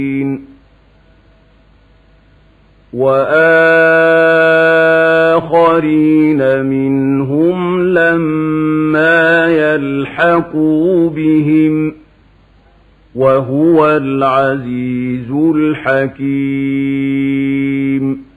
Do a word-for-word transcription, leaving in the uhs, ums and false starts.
وآخرين منهم لما يلحقوا بهم وهو العزيز الحكيم.